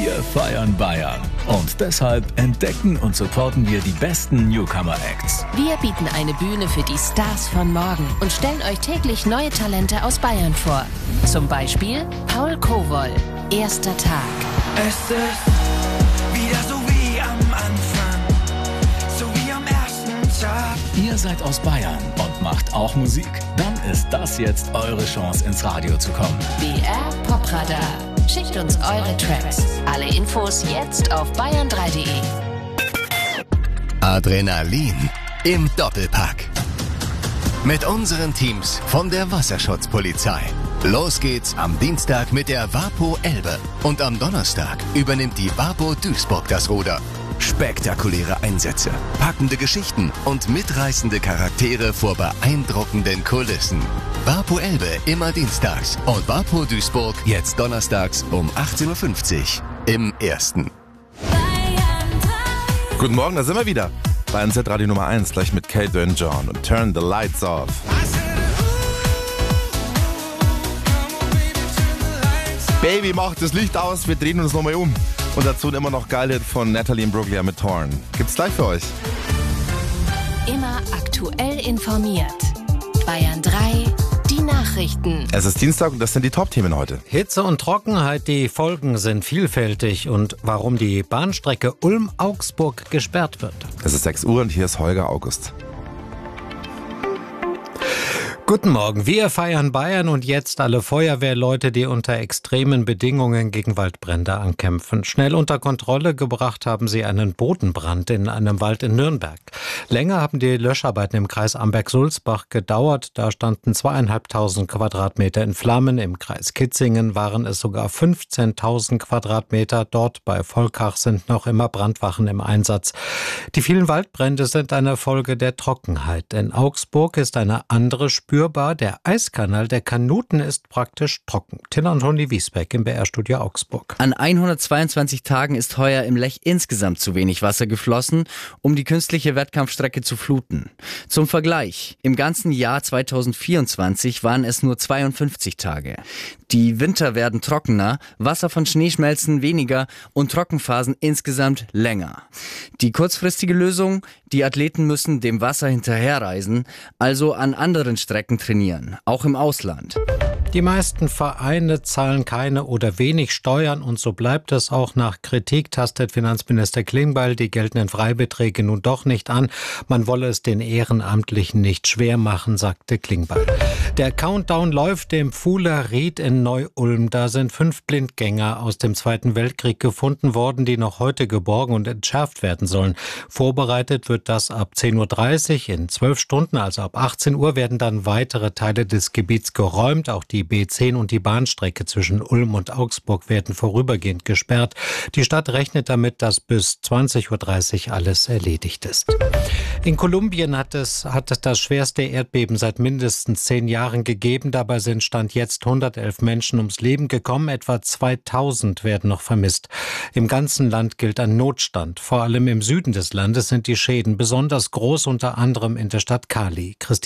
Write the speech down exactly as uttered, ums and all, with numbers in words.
Wir feiern Bayern. Und deshalb entdecken und supporten wir die besten Newcomer-Acts. Wir bieten eine Bühne für die Stars von morgen und stellen euch täglich neue Talente aus Bayern vor. Zum Beispiel Paul Kowol, Erster Tag. Es ist wieder so wie am Anfang, so wie am ersten Tag. Ihr seid aus Bayern und macht auch Musik? Dann ist das jetzt eure Chance, ins Radio zu kommen. B R Popradar. Schickt uns eure Tracks. Alle Infos jetzt auf bayern drei punkt de. Adrenalin im Doppelpack. Mit unseren Teams von der Wasserschutzpolizei. Los geht's am Dienstag mit der Vapo Elbe. Und am Donnerstag übernimmt die Vapo Duisburg das Ruder. Spektakuläre Einsätze, packende Geschichten und mitreißende Charaktere vor beeindruckenden Kulissen. Vapo Elbe immer dienstags und Vapo Duisburg jetzt donnerstags um achtzehn Uhr fünfzig im Ersten. Guten Morgen, da sind wir wieder. Bei N Z Radio Nummer eins, gleich mit Kate und John und Turn the Lights Off. Baby, macht das Licht aus, wir drehen uns nochmal um. Und dazu immer noch geile Hit von Natalie Imbruglia mit Torn. Gibt's gleich für euch. Immer aktuell informiert. Bayern drei, die Nachrichten. Es ist Dienstag und das sind die Top-Themen heute. Hitze und Trockenheit, die Folgen sind vielfältig. Und warum die Bahnstrecke Ulm-Augsburg gesperrt wird. Es ist sechs Uhr und hier ist Holger August. Guten Morgen, wir feiern Bayern und jetzt alle Feuerwehrleute, die unter extremen Bedingungen gegen Waldbrände ankämpfen. Schnell unter Kontrolle gebracht haben sie einen Bodenbrand in einem Wald in Nürnberg. Länger haben die Löscharbeiten im Kreis Amberg-Sulzbach gedauert. Da standen zweieinhalbtausend Quadratmeter in Flammen. Im Kreis Kitzingen waren es sogar fünfzehntausend Quadratmeter. Dort bei Volkach sind noch immer Brandwachen im Einsatz. Die vielen Waldbrände sind eine Folge der Trockenheit. In Augsburg ist eine andere Spür. Der Eiskanal der Kanuten ist praktisch trocken. Till Antoni Wiesbeck im B R-Studio Augsburg. An hundertzweiundzwanzig Tagen ist heuer im Lech insgesamt zu wenig Wasser geflossen, um die künstliche Wettkampfstrecke zu fluten. Zum Vergleich, im ganzen Jahr zweitausendvierundzwanzig waren es nur zweiundfünfzig Tage. Die Winter werden trockener, Wasser von Schneeschmelzen weniger und Trockenphasen insgesamt länger. Die kurzfristige Lösung, die Athleten müssen dem Wasser hinterherreisen, also an anderen Strecken trainieren, auch im Ausland. Die meisten Vereine zahlen keine oder wenig Steuern und so bleibt es auch. Nach Kritik tastet Finanzminister Klingbeil die geltenden Freibeträge nun doch nicht an. Man wolle es den Ehrenamtlichen nicht schwer machen, sagte Klingbeil. Der Countdown läuft dem Pfuhler Ried in Neu-Ulm. Da sind fünf Blindgänger aus dem Zweiten Weltkrieg gefunden worden, die noch heute geborgen und entschärft werden sollen. Vorbereitet wird das ab zehn Uhr dreißig. In zwölf Stunden, also ab achtzehn Uhr, werden dann weitere Teile des Gebiets geräumt. Auch die B zehn und die Bahnstrecke zwischen Ulm und Augsburg werden vorübergehend gesperrt. Die Stadt rechnet damit, dass bis zwanzig Uhr dreißig alles erledigt ist. In Kolumbien hat es, hat es das schwerste Erdbeben seit mindestens zehn Jahren gegeben. Dabei sind Stand jetzt hundertelf Menschen ums Leben gekommen. Etwa zweitausend werden noch vermisst. Im ganzen Land gilt ein Notstand. Vor allem im Süden des Landes sind die Schäden besonders groß, unter anderem in der Stadt Cali. Christine